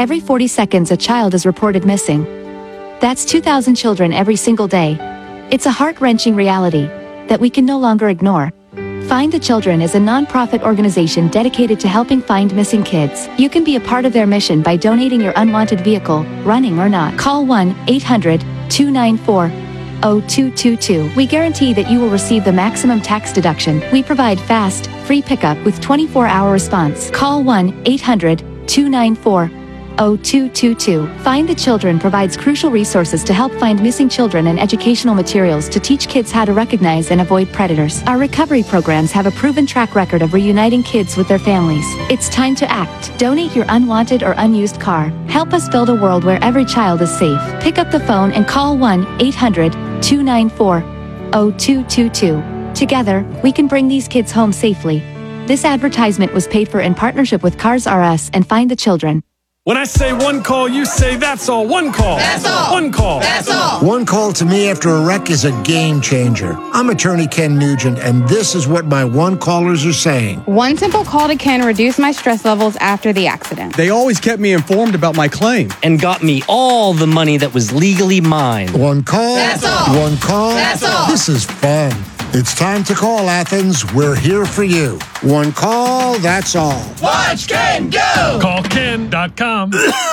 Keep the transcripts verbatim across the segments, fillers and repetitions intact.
every forty seconds a child is reported missing. That's two thousand children every single day. It's a heart-wrenching reality that we can no longer ignore. Find the Children is a non-profit organization dedicated to helping find missing kids. You can be a part of their mission by donating your unwanted vehicle, running or not. Call one eight hundred two nine four zero two two two. We guarantee that you will receive the maximum tax deduction. We provide fast, free pickup with twenty-four hour response. Call one eight hundred two nine four zero two two two. Find the Children provides crucial resources to help find missing children and educational materials to teach kids how to recognize and avoid predators. Our recovery programs have a proven track record of reuniting kids with their families. It's time to act. Donate your unwanted or unused car. Help us build a world where every child is safe. Pick up the phone and call one eight hundred two nine four zero two two two. Together, we can bring these kids home safely. This advertisement was paid for in partnership with Cars R Us and Find the Children. When I say one call, you say that's all. One call. That's all. One call. That's all. One call to me after a wreck is a game changer. I'm attorney Ken Nugent, and this is what my one callers are saying. One simple call to Ken reduced my stress levels after the accident. They always kept me informed about my claim. And got me all the money that was legally mine. One call. That's all. One call. That's all. This is fun. It's time to call, Athens. We're here for you. One call, that's all. Watch Ken go! Call Ken dot com.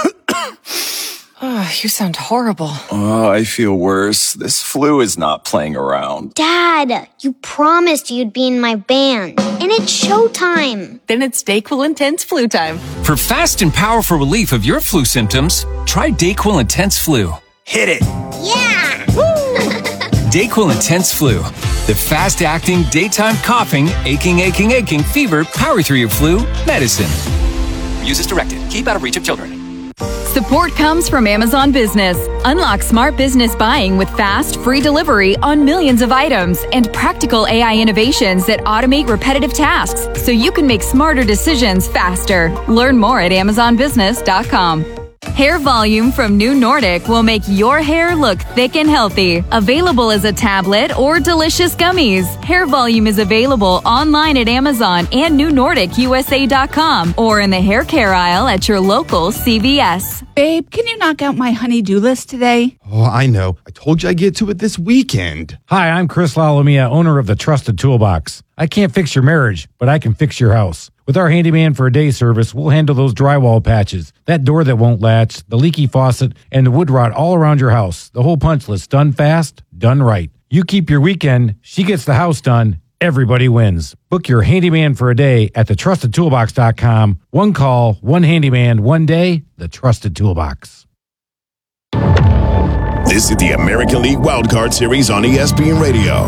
Oh, you sound horrible. Oh, I feel worse. This flu is not playing around. Dad, you promised you'd be in my band. And it's showtime. Then it's DayQuil Intense Flu time. For fast and powerful relief of your flu symptoms, try DayQuil Intense Flu. Hit it. Yeah! DayQuil Intense Flu. The fast-acting, daytime coughing, aching, aching, aching, fever, power through your flu medicine. Use as directed. Keep out of reach of children. Support comes from Amazon Business. Unlock smart business buying with fast, free delivery on millions of items and practical A I innovations that automate repetitive tasks so you can make smarter decisions faster. Learn more at amazon business dot com. Hair Volume from New Nordic will make your hair look thick and healthy. Available as a tablet or delicious gummies. Hair Volume is available online at Amazon and new nordic u s a dot com or in the hair care aisle at your local C V S. Babe, can you knock out my honey-do list today? Oh, I know. I told you I'd get to it this weekend. Hi, I'm Chris Lalomia, owner of the Trusted Toolbox. I can't fix your marriage, but I can fix your house. With our handyman for a day service, we'll handle those drywall patches, that door that won't latch, the leaky faucet, and the wood rot all around your house. The whole punch list. Done fast, done right. You keep your weekend, she gets the house done. Everybody wins. Book your handyman for a day at the trusted toolbox dot com. One call, one handyman, one day, the Trusted Toolbox. This is the American League Wildcard Series on E S P N Radio.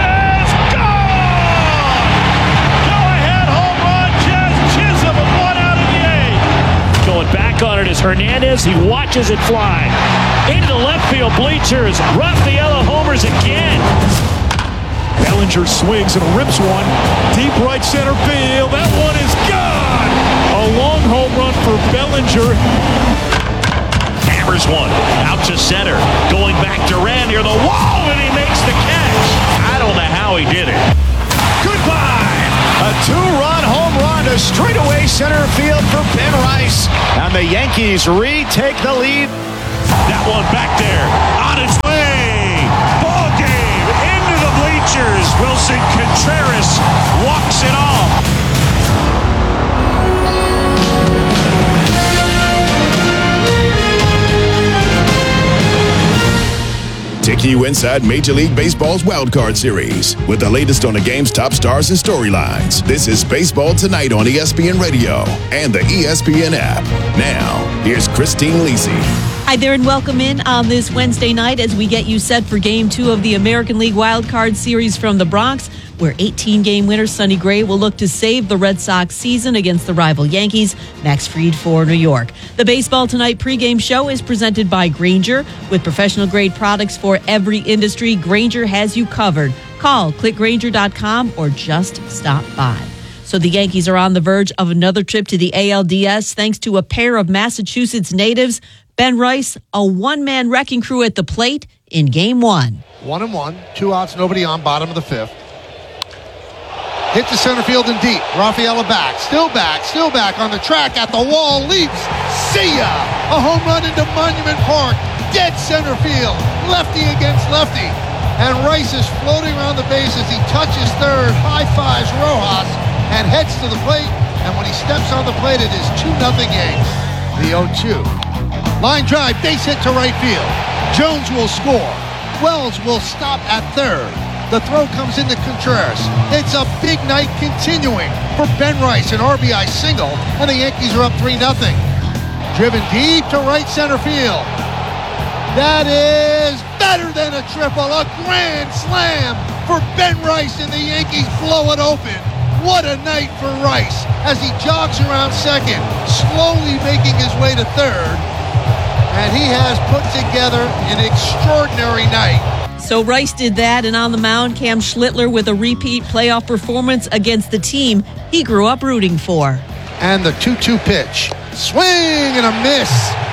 Back on it is Hernandez. He watches it fly into the left field bleachers. Rafaela homers again. Bellinger swings and rips one deep right center field. That one is gone. A long home run for Bellinger. Hammers one out to center. Going back Duran near the wall, and he makes the catch. I don't know how he did it. Goodbye. A two-run home run to straightaway center field for Ben Rice. And the Yankees retake the lead. That one back there on its way. Ball game into the bleachers. Wilson Contreras walks it off. Taking you inside Major League Baseball's Wildcard Series with the latest on the game's top stars and storylines. This is Baseball Tonight on E S P N Radio and the E S P N app. Now, here's Christine Lisi. Hi there and welcome in on this Wednesday night as we get you set for Game two of the American League Wildcard Series from the Bronx, where eighteen-game winner Sonny Gray will look to save the Red Sox season against the rival Yankees. Max Fried for New York. The Baseball Tonight pregame show is presented by Grainger. With professional-grade products for every industry, Grainger has you covered. Call, click Grainger dot com, or just stop by. So the Yankees are on the verge of another trip to the A L D S thanks to a pair of Massachusetts natives. Ben Rice, a one-man wrecking crew at the plate in Game one. One and one, two outs, nobody on, bottom of the fifth. Hit to center field and deep. Rafaela back, still back, still back on the track, at the wall, leaps, See ya! A home run into Monument Park. Dead center field. Lefty against lefty. And Rice is floating around the base as he touches third, high-fives Rojas, and heads to the plate. And when he steps on the plate, it is two nothing Yanks. The oh two. Line drive, base hit to right field. Jones will score. Wells will stop at third. The throw comes into Contreras. It's a big night continuing for Ben Rice, an R B I single, and the Yankees are up three nothing. Driven deep to right center field. That is better than a triple, a grand slam for Ben Rice, and the Yankees blow it open. What a night for Rice as he jogs around second, slowly making his way to third. And he has put together an extraordinary night. So Rice did that, and on the mound, Cam Schlittler with a repeat playoff performance against the team he grew up rooting for. And the two two pitch. Swing and a miss.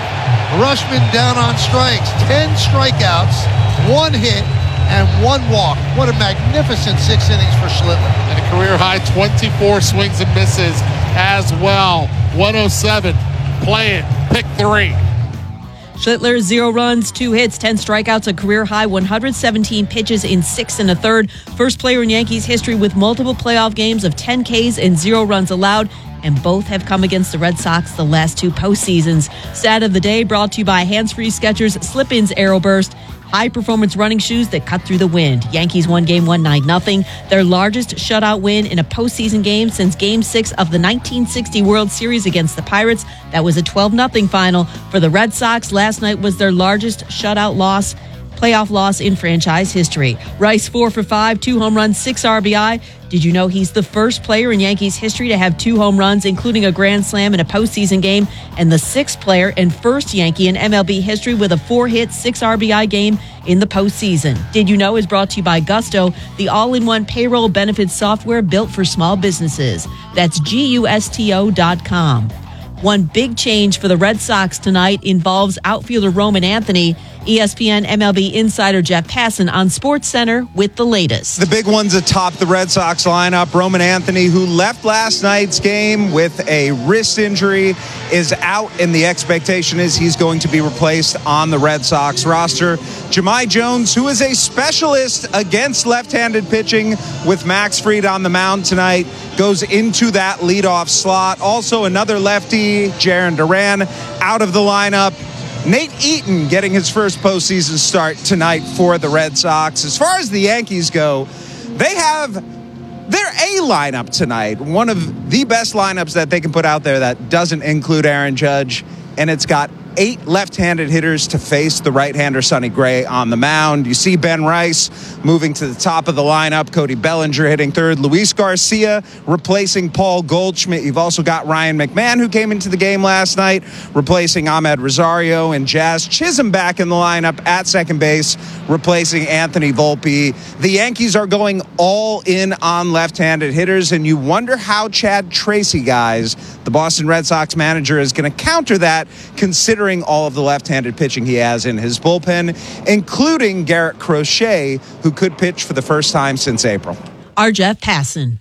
Rushman down on strikes. Ten strikeouts, one hit, and one walk. What a magnificent six innings for Schlittler. And a career-high twenty-four swings and misses as well. one oh seven, playing, pick three. Schlittler, zero runs, two hits, ten strikeouts, a career-high one hundred seventeen pitches in six and a third. First player in Yankees history with multiple playoff games of ten Ks and zero runs allowed. And both have come against the Red Sox the last two postseasons. Stat of the day brought to you by Hands Free Skechers Slip-ins Aeroburst. High-performance running shoes that cut through the wind. Yankees won Game one nine nothing, their largest shutout win in a postseason game since Game six of the nineteen sixty World Series against the Pirates. That was a twelve nothing final. For the Red Sox, last night was their largest shutout loss, playoff loss in franchise history. Rice, four for five, two home runs, six R B I. Did you know he's the first player in Yankees history to have two home runs, including a grand slam in a postseason game, and the sixth player and first Yankee in M L B history with a four-hit, six R B I game in the postseason? Did you know is brought to you by Gusto, the all-in-one payroll benefits software built for small businesses. That's G U S T O dot com. One big change for the Red Sox tonight involves outfielder Roman Anthony. E S P N M L B insider Jeff Passan on SportsCenter with the latest. The big ones atop the Red Sox lineup. Roman Anthony, who left last night's game with a wrist injury, is out, and the expectation is he's going to be replaced on the Red Sox roster. Jahmai Jones, who is a specialist against left-handed pitching with Max Fried on the mound tonight, goes into that leadoff slot. Also another lefty, Jarren Duran, out of the lineup. Nate Eaton getting his first postseason start tonight for the Red Sox. As far as the Yankees go, they have their A lineup tonight. One of the best lineups that they can put out there that doesn't include Aaron Judge. And it's got eight left-handed hitters to face the right-hander Sonny Gray on the mound. You see Ben Rice moving to the top of the lineup. Cody Bellinger hitting third. Luis Garcia replacing Paul Goldschmidt. You've also got Ryan McMahon, who came into the game last night, replacing Ahmed Rosario, and Jazz Chisholm back in the lineup at second base, replacing Anthony Volpe. The Yankees are going all in on left-handed hitters, and you wonder how Chad Tracy, guys, the Boston Red Sox manager, is going to counter that, considering all of the left-handed pitching he has in his bullpen, including Garrett Crochet, who could pitch for the first time since April. Our Jeff Passan.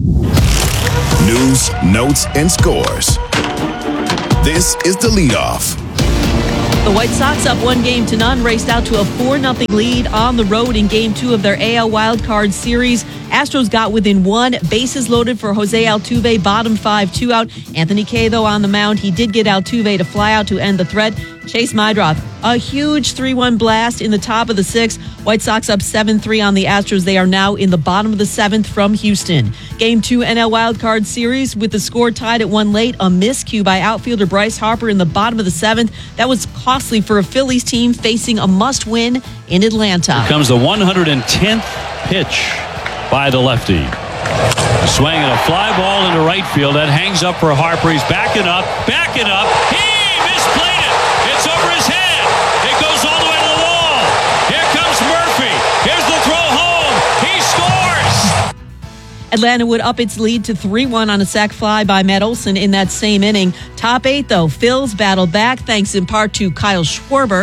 News, notes, and scores. This is The Leadoff. The White Sox, up one game to none, raced out to a four nothing lead on the road in Game two of their A L wildcard series. Astros got within one, bases loaded for Jose Altuve, bottom five, two out. Anthony Kay, though, on the mound. He did get Altuve to fly out to end the threat. Chase Meidroth, a huge three one blast in the top of the sixth. White Sox up seven three on the Astros. They are now in the bottom of the seventh from Houston. Game two N L wildcard series with the score tied at one late. A miscue by outfielder Bryce Harper in the bottom of the seventh. That was costly for a Phillies team facing a must-win in Atlanta. Here comes the one hundred tenth pitch by the lefty. Swinging a fly ball into right field. That hangs up for Harper. He's backing up, backing up. He misplayed it. It's over his head. It goes all the way to the wall. Here comes Murphy. Here's the throw home. He scores. Atlanta would up its lead to three one on a sac fly by Matt Olson in that same inning. Top eight, though. Phils battled back thanks in part to Kyle Schwarber.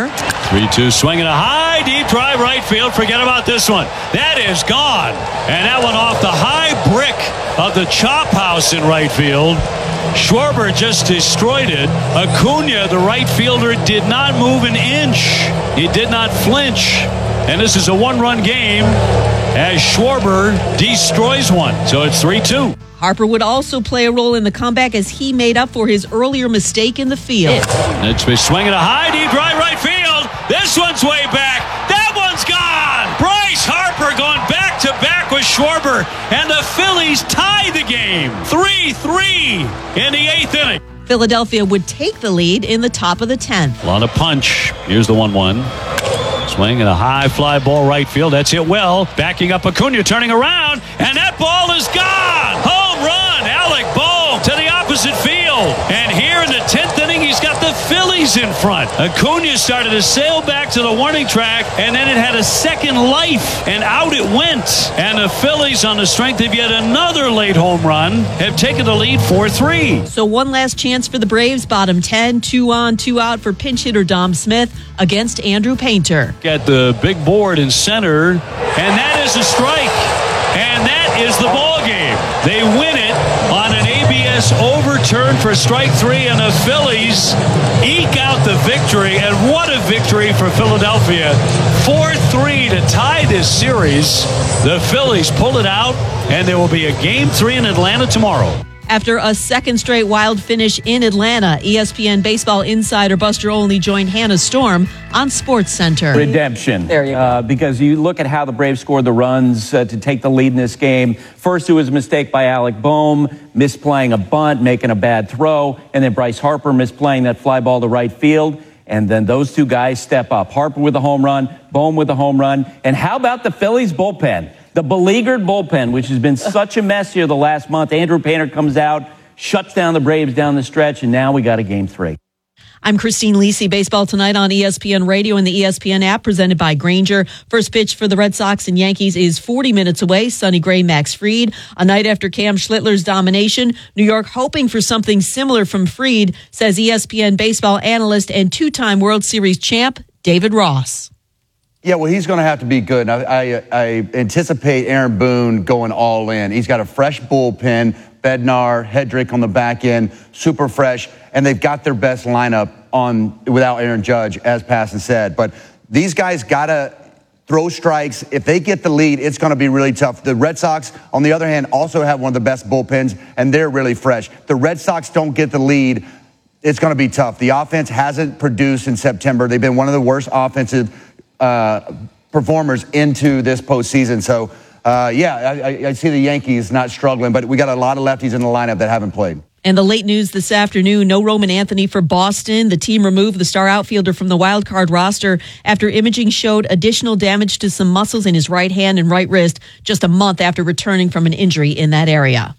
three two, swinging a high, deep drive right field. Forget about this one. That is gone. And that one off the high brick of the chop house in right field. Schwarber just destroyed it. Acuna, the right fielder, did not move an inch. He did not flinch. And this is a one-run game as Schwarber destroys one. So it's three two. Harper would also play a role in the comeback as he made up for his earlier mistake in the field. It's been swinging a high, deep right right field. This one's way back. That one's gone. Bryce Harper going back to back with Schwarber, and the Phillies tie the game. three three in the eighth inning. Philadelphia would take the lead in the top of the tenth. On a punch. Here's the one one. Swing and a high fly ball right field. That's hit well. Backing up Acuna, turning around, and that ball is gone. Home run. Alec Bohm to the opposite field. And here in the tenth inning, he's got the Phillies in front. Acuna started to sail back to the warning track, and then it had a second life, and out it went. And the Phillies, on the strength of yet another late home run, have taken the lead four three. So one last chance for the Braves. Bottom ten, two on, two out for pinch hitter Dom Smith against Andrew Painter. At the big board in center, and that is a strike, and that is the ball game. They win it on an A B S overturn for strike three, and the Phillies eke out the victory. And what a victory for Philadelphia. four three to tie this series. The Phillies pull it out, and there will be a game three in Atlanta tomorrow. After a second straight wild finish in Atlanta, E S P N baseball insider Buster Olney joined Hannah Storm on SportsCenter. Redemption. There you go. Uh, because you look at how the Braves scored the runs uh, to take the lead in this game. First, it was a mistake by Alec Bohm, misplaying a bunt, making a bad throw, and then Bryce Harper misplaying that fly ball to right field. And then those two guys step up. Harper with a home run, Bohm with a home run. And how about the Phillies bullpen? The beleaguered bullpen, which has been such a mess here the last month. Andrew Painter comes out, shuts down the Braves down the stretch, and now we got a game three. I'm Christine Lisi. Baseball tonight on E S P N Radio and the E S P N app presented by Grainger. First pitch for the Red Sox and Yankees is forty minutes away. Sonny Gray, Max Fried. A night after Cam Schlittler's domination, New York hoping for something similar from Fried, says E S P N baseball analyst and two-time World Series champ David Ross. Yeah, well, he's going to have to be good. I, I, I anticipate Aaron Boone going all in. He's got a fresh bullpen, Bednar, Hedrick on the back end, super fresh, and they've got their best lineup on without Aaron Judge, as Passan said. But these guys got to throw strikes. If they get the lead, it's going to be really tough. The Red Sox, on the other hand, also have one of the best bullpens, and they're really fresh. The Red Sox don't get the lead, it's going to be tough. The offense hasn't produced in September. They've been one of the worst offensive Uh, performers into this postseason. So, uh, yeah, I, I see the Yankees not struggling, but we got a lot of lefties in the lineup that haven't played. And the late news this afternoon, no Roman Anthony for Boston. The team removed the star outfielder from the wild card roster after imaging showed additional damage to some muscles in his right hand and right wrist just a month after returning from an injury in that area.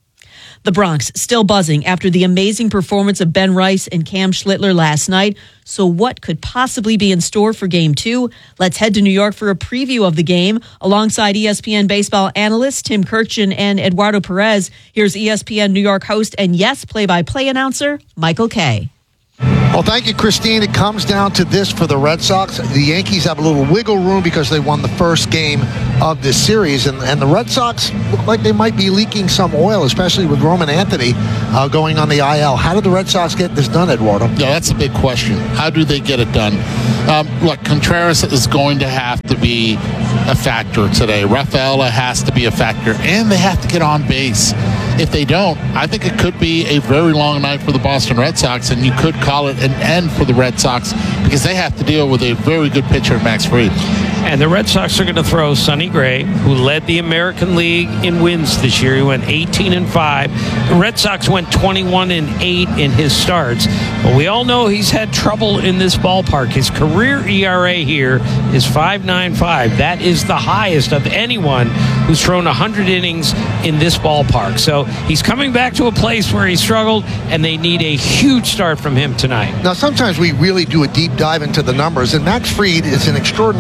The Bronx still buzzing after the amazing performance of Ben Rice and Cam Schlittler last night. So what could possibly be in store for Game two? Let's head to New York for a preview of the game. Alongside E S P N baseball analysts Tim Kurkjian and Eduardo Perez, here's E S P N New York host and yes, play-by-play announcer Michael Kay. Well, thank you, Christine. It comes down to this for the Red Sox. The Yankees have a little wiggle room because they won the first game of this series, and, and the Red Sox look like they might be leaking some oil, especially with Roman Anthony uh, going on the I L. How did the Red Sox get this done, Eduardo? Yeah, that's a big question. How do they get it done? Um, look, Contreras is going to have to be a factor today. Rafaela has to be a factor, and they have to get on base. If they don't, I think it could be a very long night for the Boston Red Sox, and you could call it an end for the Red Sox because they have to deal with a very good pitcher, Max Fried. And the Red Sox are going to throw Sonny Gray, who led the American League in wins this year. He went eighteen and five. The Red Sox went twenty-one and eight in his starts. But we all know he's had trouble in this ballpark. His career E R A here is five point nine five. That is the highest of anyone who's thrown one hundred innings in this ballpark. So he's coming back to a place where he struggled, and they need a huge start from him tonight. Now, sometimes we really do a deep dive into the numbers, and Max Fried is an extraordinarily good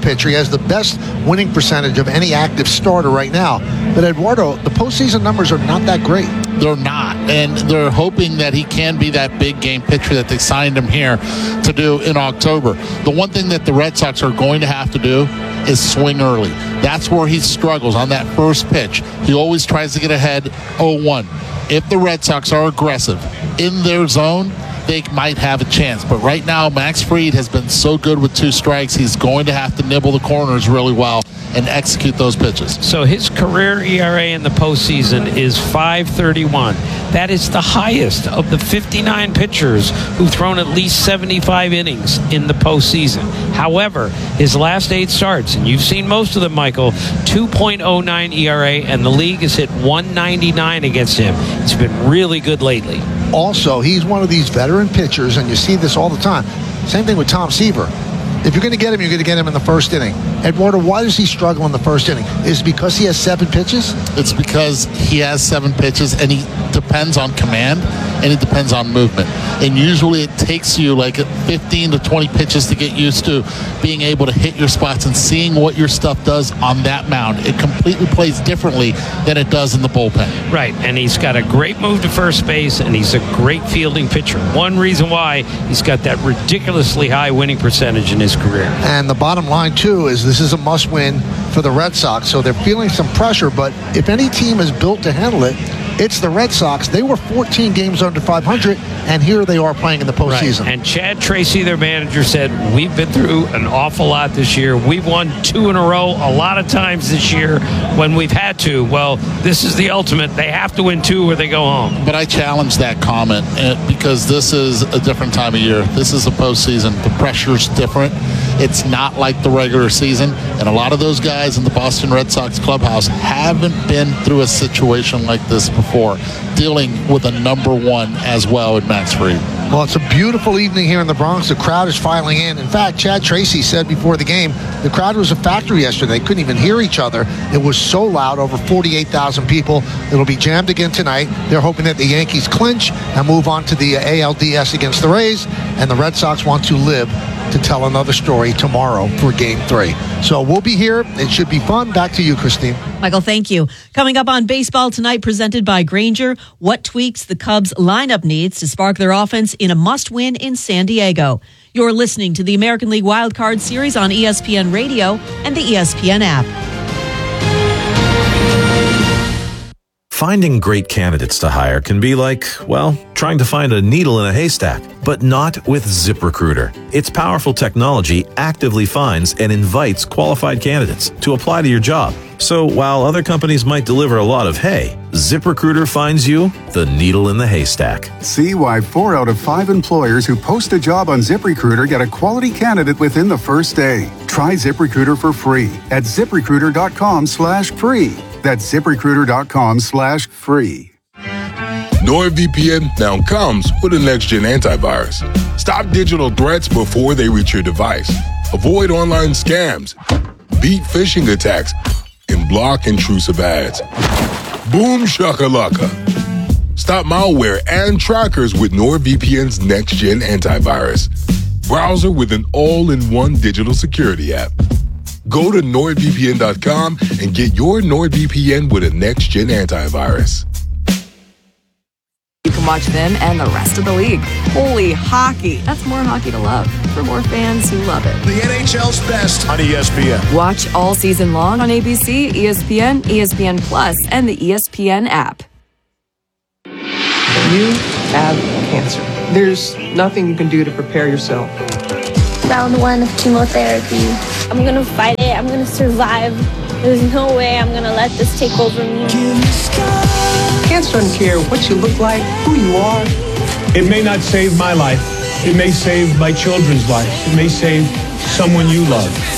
pitcher. He has the best winning percentage of any active starter right now. But Eduardo, the postseason numbers are not that great. They're not, and they're hoping that he can be that big game pitcher that they signed him here to do in October. The one thing that the Red Sox are going to have to do is swing early. That's where he struggles on that first pitch. He always tries to get ahead oh one. If the Red Sox are aggressive in their zone, they might have a chance. But right now, Max Fried has been so good with two strikes, he's going to have to nibble the corners really well and execute those pitches. So his career E R A in the postseason is five thirty-one. That is the highest of the fifty-nine pitchers who've thrown at least seventy-five innings in the postseason. However, his last eight starts, and you've seen most of them, Michael, two point oh nine E R A, and the league has hit one ninety-nine against him. It's been really good lately. Also, he's one of these veteran pitchers, and you see this all the time. Same thing with Tom Seaver. If you're going to get him, you're going to get him in the first inning. Eduardo, why does he struggle in the first inning? Is it because he has seven pitches? It's because he has seven pitches, and he depends on command, and it depends on movement. And usually it takes you like fifteen to twenty pitches to get used to being able to hit your spots and seeing what your stuff does on that mound. It completely plays differently than it does in the bullpen. Right, and he's got a great move to first base, and he's a great fielding pitcher. One reason why he's got that ridiculously high winning percentage in his career. And the bottom line, too, is this is a must-win for the Red Sox, so they're feeling some pressure, but if any team is built to handle it, it's the Red Sox. They were fourteen games under five hundred, and here they are playing in the postseason. Right. And Chad Tracy, their manager, said, we've been through an awful lot this year. We've won two in a row a lot of times this year when we've had to. Well, this is the ultimate. They have to win two or they go home. But I challenge that comment uh, because this is a different time of year. This is a postseason. The pressure's different. It's not like the regular season. And a lot of those guys in the Boston Red Sox clubhouse haven't been through a situation like this before, dealing with a number one as well in Max Fried. Well, it's a beautiful evening here in the Bronx. The crowd is filing in. In fact, Chad Tracy said before the game, the crowd was a factory yesterday. They couldn't even hear each other. It was so loud, over forty-eight thousand people. It'll be jammed again tonight. They're hoping that the Yankees clinch and move on to the A L D S against the Rays, and the Red Sox want to live to tell another story tomorrow for Game three. So we'll be here. It should be fun. Back to you, Christine. Michael, thank you. Coming up on Baseball Tonight, presented by Grainger, what tweaks the Cubs lineup needs to spark their offense in a must-win in San Diego. You're listening to the American League Wild Card Series on E S P N Radio and the E S P N app. Finding great candidates to hire can be like, well, trying to find a needle in a haystack, but not with ZipRecruiter. Its powerful technology actively finds and invites qualified candidates to apply to your job. So while other companies might deliver a lot of hay, ZipRecruiter finds you the needle in the haystack. See why four out of five employers who post a job on ZipRecruiter get a quality candidate within the first day. Try ZipRecruiter for free at ZipRecruiter.com slash free. That's ZipRecruiter.com slash free. NordVPN now comes with a next-gen antivirus. Stop digital threats before they reach your device. Avoid online scams. Beat phishing attacks. And block intrusive ads. Boom shakalaka. Stop malware and trackers with NordVPN's next-gen antivirus. Browser with an all-in-one digital security app. Go to Nord V P N dot com and get your NordVPN with a next-gen antivirus. You can watch them and the rest of the league. Holy hockey. That's more hockey to love for more fans who love it. The N H L's best on E S P N. Watch all season long on A B C, E S P N, E S P N Plus, and the E S P N app. You have cancer. There's nothing you can do to prepare yourself. Round one of chemotherapy. I'm gonna fight it. I'm gonna survive. There's no way I'm gonna let this take over me. Cancer doesn't care what you look like, who you are. It may not save my life. It may save my children's lives. It may save someone you love.